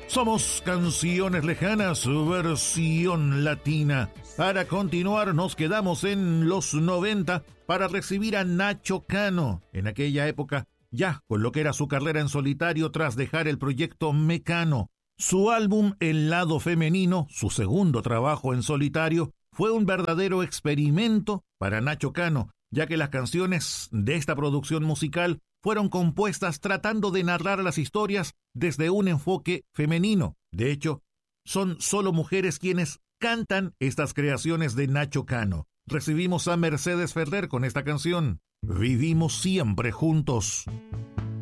Somos Canciones Lejanas, versión latina. Para continuar, nos quedamos en los 90 para recibir a Nacho Cano. En aquella época, ya con lo que era su carrera en solitario tras dejar el proyecto Mecano. Su álbum El Lado Femenino, su segundo trabajo en solitario, fue un verdadero experimento para Nacho Cano, ya que las canciones de esta producción musical fueron compuestas tratando de narrar las historias desde un enfoque femenino. De hecho, son solo mujeres quienes cantan estas creaciones de Nacho Cano. Recibimos a Mercedes Ferrer con esta canción, Vivimos siempre juntos.